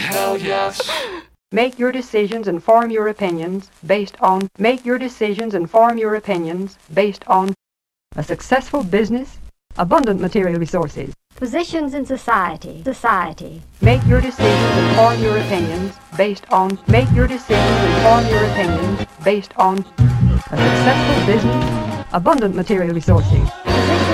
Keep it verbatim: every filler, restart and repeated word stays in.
hell yes. Make your decisions and form your opinions based on, make your decisions and form your opinions based on a successful business, abundant material resources, positions in society, society. Make your decisions and form your opinions based on, make your decisions and form your opinions based on a successful business, abundant material resources, Positions